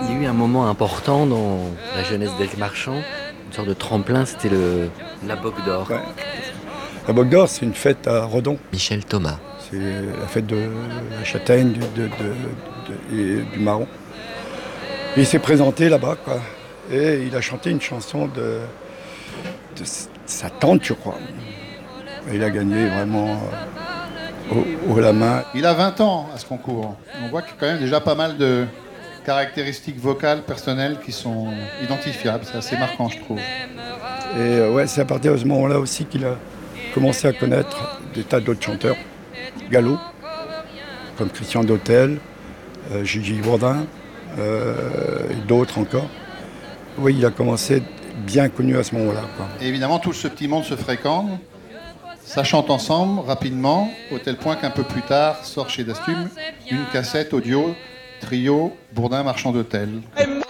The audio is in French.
Il y a eu un moment important dans la jeunesse d'El Marchand, une sorte de tremplin, c'était la Boque d'Or. Ouais. La Boque d'Or, c'est une fête à Redon. Michel Thomas. C'est la fête de la châtaigne et du marron. Et il s'est présenté là-bas, quoi. Et il a chanté une chanson de sa tante, je crois. Et il a gagné vraiment haut la main. Il a 20 ans à ce concours. On voit qu'il y a quand même déjà pas mal de caractéristiques vocales, personnelles qui sont identifiables. C'est assez marquant, je trouve. Et ouais, c'est à partir de ce moment-là aussi qu'il a commencé à connaître des tas d'autres chanteurs, gallo, comme Christian Dautel, Gigi Bourdin et d'autres encore. Oui, il a commencé à être bien connu à ce moment-là, quoi. Et évidemment, tout ce petit monde se fréquente. Ça chante ensemble rapidement, au tel point qu'un peu plus tard sort chez Dastume une cassette audio trio Bourdin Marchand d'Hôtel.